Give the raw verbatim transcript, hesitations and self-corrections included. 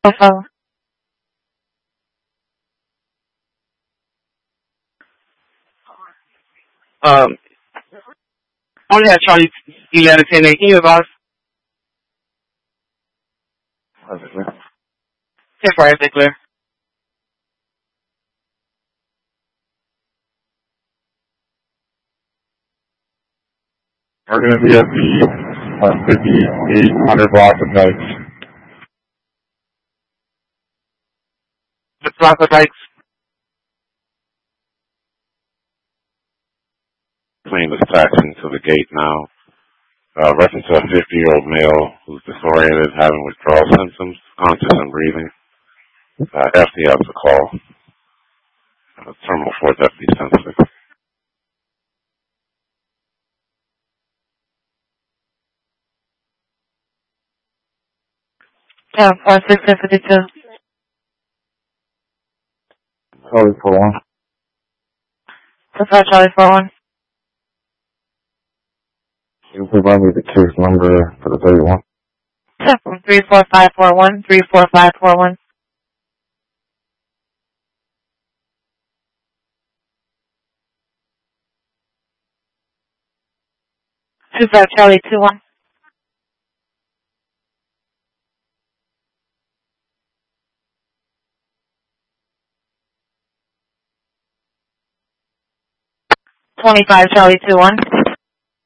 phone. Um, only have Charlie eleven ten eight. Can you advise? Temporary, if they clear. We're going to be at the uh, fifty-eight hundred block of Dykes. The Plaza Dykes. Plane is taxiing to the gate now. Uh, reference to a fifty-year-old male who's disoriented, having withdrawal symptoms, conscious and breathing. Uh, F D has the call. Uh, Terminal four is F D sensitive. Yeah, four six fifty two. Charlie four one. That's Charlie four one. Can you provide me the case number for the thirty-one? Three four five four one. Three four five four one. Two five Charlie two one. Twenty five Charlie two one.